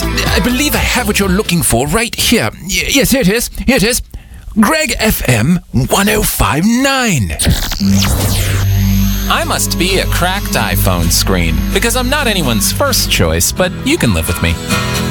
Yes, I believe I have what you're looking for right here. Yes, here it is. Here it is. Greg FM 1059. I must be a cracked iPhone screen, because I'm not anyone's first choice, but you can live with me.